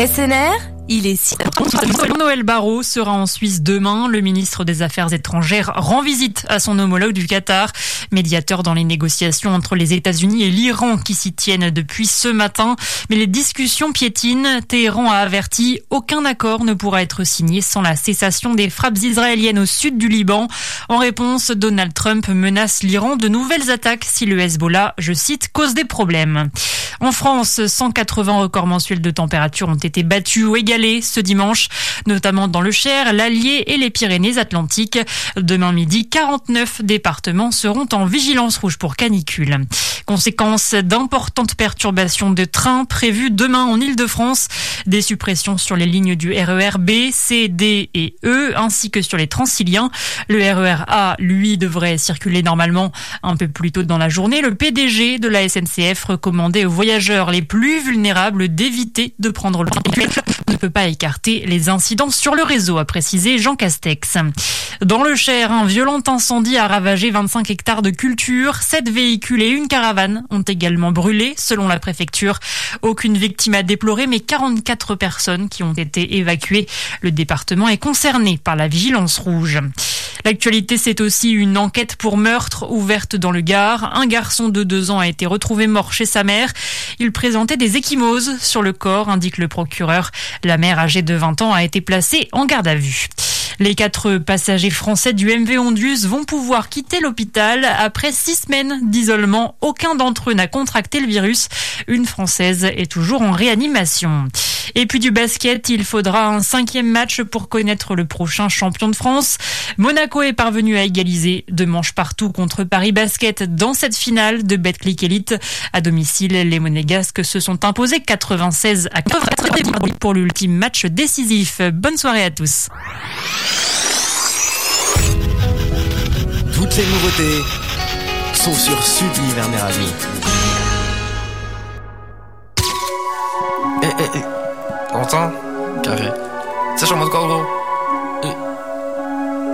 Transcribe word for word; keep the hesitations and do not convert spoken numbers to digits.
S N R, il est si... Noël Barrot sera en Suisse demain. Le ministre des Affaires étrangères rend visite à son homologue du Qatar, médiateur dans les négociations entre les États-Unis et l'Iran qui s'y tiennent depuis ce matin. Mais les discussions piétinent. Téhéran a averti, aucun accord ne pourra être signé sans la cessation des frappes israéliennes au sud du Liban. En réponse, Donald Trump menace l'Iran de nouvelles attaques si le Hezbollah, je cite, cause des problèmes. En France, cent quatre-vingts records mensuels de température ont été battus ou égalés ce dimanche, notamment dans le Cher, l'Allier et les Pyrénées-Atlantiques. Demain midi, quarante-neuf départements seront en vigilance rouge pour canicule. Conséquence d'importantes perturbations de trains prévues demain en Île-de-France. Des suppressions sur les lignes du R E R B, C, D et E, ainsi que sur les Transiliens. Le R E R A, lui, devrait circuler normalement un peu plus tôt dans la journée. Le P D G de la S N C F recommandait aux voyageurs les plus vulnérables d'éviter de prendre le train. Ne peut pas écarter les incidents sur le réseau, a précisé Jean Castex. Dans le Cher, un violent incendie a ravagé vingt-cinq hectares de culture. Sept véhicules et une caravane ont également brûlé, selon la préfecture. Aucune victime à déplorer, mais quarante-quatre personnes qui ont été évacuées. Le département est concerné par la vigilance rouge. L'actualité, c'est aussi une enquête pour meurtre ouverte dans le Gard. Un garçon de deux ans a été retrouvé mort chez sa mère. Il présentait des ecchymoses sur le corps, indique le procureur. La mère, âgée de vingt ans, a été placée en garde à vue. Les quatre passagers français du M V Ondius vont pouvoir quitter l'hôpital après six semaines d'isolement. Aucun d'entre eux n'a contracté le virus. Une Française est toujours en réanimation. Et puis du basket, il faudra un cinquième match pour connaître le prochain champion de France. Monaco est parvenu à égaliser deux manches partout contre Paris Basket dans cette finale de Betclic Elite. À domicile, les Monégasques se sont imposés quatre-vingt-seize à quatre-vingt-treize pour l'ultime match décisif. Bonne soirée à tous. Toutes les nouveautés sont sur Sud Univers Radio. Eh, eh, eh. T'entends? Carré. Ça, je suis en mode quoi, gros?